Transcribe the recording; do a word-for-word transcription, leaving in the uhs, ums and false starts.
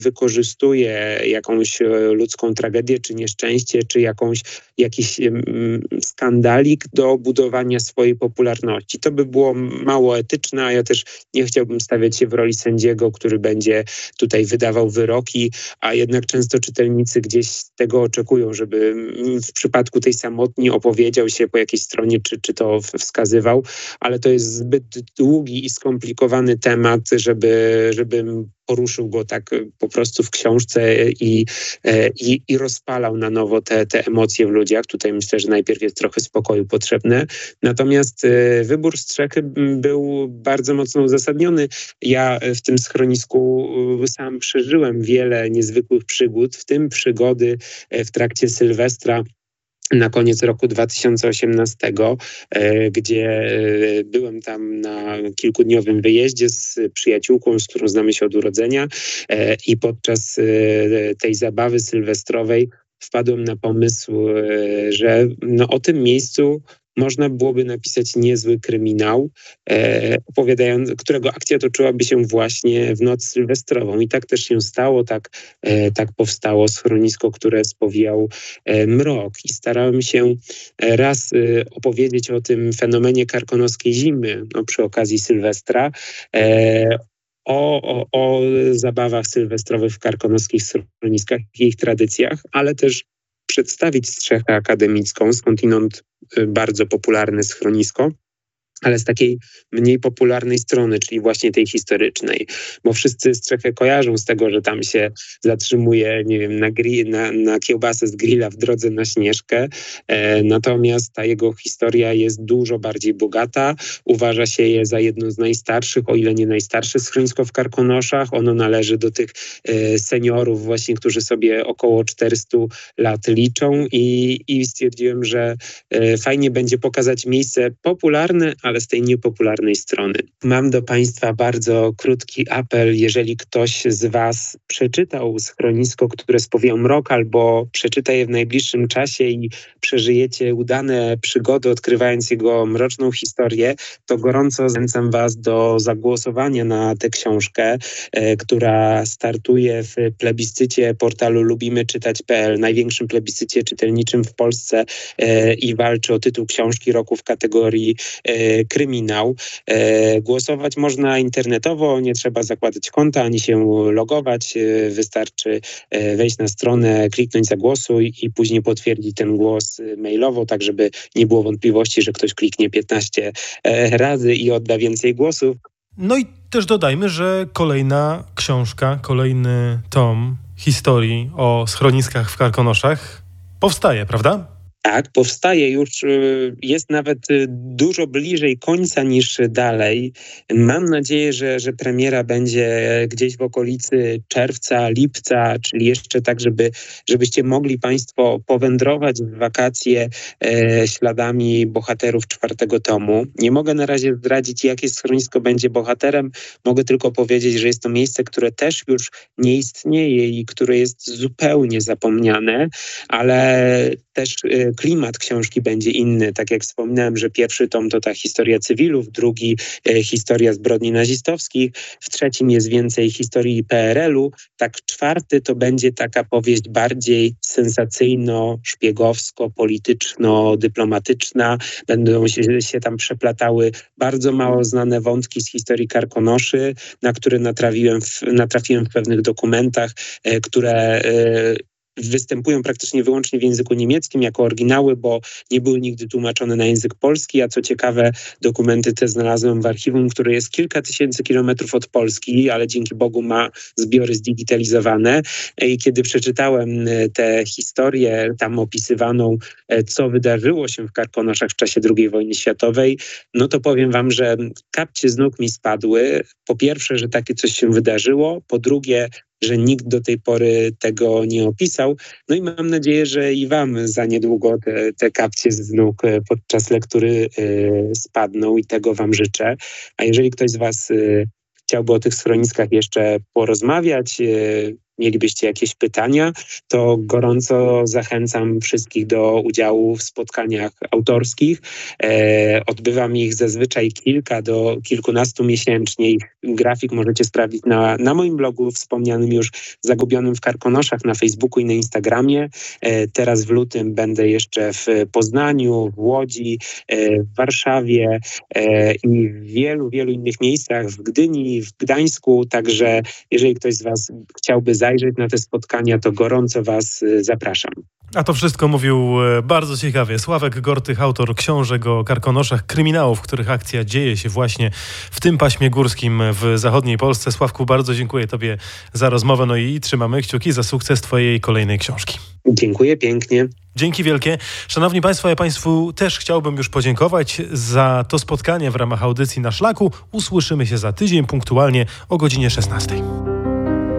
wykorzystuje jakąś e, ludzką tragedię, czy nieszczęście, czy jakąś, jakiś mm, skandalik do budowania swojej popularności. To by było mało etyczne, a ja też nie chciałbym stawiać się w roli sędziego, który będzie tutaj wydawał wyroki, a jednak często czytelnicy gdzieś tego oczekują, żeby w przypadku tej Samotni opowiedział się po jakiejś stronie, czy, czy to wskazywał, ale to jest zbyt długi i skomplikowany temat, żeby, żebym poruszył go tak po prostu w książce i, i, i rozpalał na nowo te, te emocje w ludziach. Tutaj myślę, że najpierw jest trochę spokoju potrzebne. Natomiast wybór strzechy był bardzo mocno uzasadniony. Ja w tym schronisku sam przeżyłem wiele niezwykłych przygód, w tym przygody w trakcie Sylwestra na koniec roku dwa tysiące osiemnastego, gdzie byłem tam na kilkudniowym wyjeździe z przyjaciółką, z którą znamy się od urodzenia, i podczas tej zabawy sylwestrowej wpadłem na pomysł, że no, o tym miejscu można byłoby napisać niezły kryminał, e, opowiadając, którego akcja toczyłaby się właśnie w noc sylwestrową. I tak też się stało, tak, e, tak powstało schronisko, które spowijał e, mrok. I starałem się raz e, opowiedzieć o tym fenomenie karkonoskiej zimy, no, przy okazji Sylwestra, e, O, o, o zabawach sylwestrowych w karkonoskich schroniskach i ich tradycjach, ale też przedstawić strzechę akademicką, skądinąd bardzo popularne schronisko, ale z takiej mniej popularnej strony, czyli właśnie tej historycznej. Bo wszyscy Strzechę kojarzą z tego, że tam się zatrzymuje, nie wiem, na, gri- na, na kiełbasę z grilla w drodze na Śnieżkę. E, natomiast ta jego historia jest dużo bardziej bogata. Uważa się je za jedno z najstarszych, o ile nie najstarsze schronisko w Karkonoszach. Ono należy do tych e, seniorów właśnie, którzy sobie około czterysta lat liczą i, i stwierdziłem, że e, fajnie będzie pokazać miejsce popularne, ale z tej niepopularnej strony. Mam do Państwa bardzo krótki apel. Jeżeli ktoś z Was przeczytał schronisko, które spowijał mrok, albo przeczyta je w najbliższym czasie i przeżyjecie udane przygody, odkrywając jego mroczną historię, to gorąco zachęcam Was do zagłosowania na tę książkę, e, która startuje w plebiscycie portalu lubimy czytać kropka p l, największym plebiscycie czytelniczym w Polsce, e, i walczy o tytuł książki roku w kategorii e, kryminał. E, głosować można internetowo, nie trzeba zakładać konta ani się logować. E, wystarczy e, wejść na stronę, kliknąć zagłosuj i później potwierdzić ten głos mailowo, tak żeby nie było wątpliwości, że ktoś kliknie piętnaście e, razy i odda więcej głosów. No i też dodajmy, że kolejna książka, kolejny tom historii o schroniskach w Karkonoszach powstaje, prawda? Tak, powstaje już, jest nawet dużo bliżej końca niż dalej. Mam nadzieję, że, że premiera będzie gdzieś w okolicy czerwca, lipca, czyli jeszcze tak, żeby, żebyście mogli Państwo powędrować w wakacje e, śladami bohaterów czwartego tomu. Nie mogę na razie zdradzić, jakie schronisko będzie bohaterem. Mogę tylko powiedzieć, że jest to miejsce, które też już nie istnieje i które jest zupełnie zapomniane, ale też e, klimat książki będzie inny. Tak jak wspominałem, że pierwszy tom to ta historia cywilów, drugi e, historia zbrodni nazistowskich, w trzecim jest więcej historii P R L u, tak czwarty to będzie taka powieść bardziej sensacyjno-szpiegowsko-polityczno-dyplomatyczna. Będą się, się tam przeplatały bardzo mało znane wątki z historii Karkonoszy, na które natrafiłem w, natrafiłem w pewnych dokumentach, e, które e, występują praktycznie wyłącznie w języku niemieckim jako oryginały, bo nie były nigdy tłumaczone na język polski, a co ciekawe, dokumenty te znalazłem w archiwum, które jest kilka tysięcy kilometrów od Polski, ale dzięki Bogu ma zbiory zdigitalizowane. I kiedy przeczytałem tę historię tam opisywaną, co wydarzyło się w Karkonoszach w czasie drugiej wojny światowej, no to powiem wam, że kapcie z nóg mi spadły. Po pierwsze, że takie coś się wydarzyło, po drugie, że nikt do tej pory tego nie opisał. No i mam nadzieję, że i wam za niedługo te, te kapcie z nóg podczas lektury y, spadną i tego wam życzę. A jeżeli ktoś z was y, chciałby o tych schroniskach jeszcze porozmawiać, y, mielibyście jakieś pytania, to gorąco zachęcam wszystkich do udziału w spotkaniach autorskich. E, odbywam ich zazwyczaj kilka do kilkunastu miesięcznie. Ich grafik możecie sprawdzić na, na moim blogu wspomnianym już Zagubionym w Karkonoszach na Facebooku i na Instagramie. E, teraz w lutym będę jeszcze w Poznaniu, w Łodzi, e, w Warszawie e, i w wielu, wielu innych miejscach, w Gdyni, w Gdańsku. Także jeżeli ktoś z Was chciałby zajrzeć na te spotkania, to gorąco Was e, zapraszam. A to wszystko mówił bardzo ciekawie Sławek Gortych, autor książek o Karkonoszach, kryminałów, w których akcja dzieje się właśnie w tym paśmie górskim w zachodniej Polsce. Sławku, bardzo dziękuję Tobie za rozmowę, no i trzymamy kciuki za sukces Twojej kolejnej książki. Dziękuję pięknie. Dzięki wielkie. Szanowni Państwo, ja Państwu też chciałbym już podziękować za to spotkanie w ramach audycji Na Szlaku. Usłyszymy się za tydzień punktualnie o godzinie szesnastej.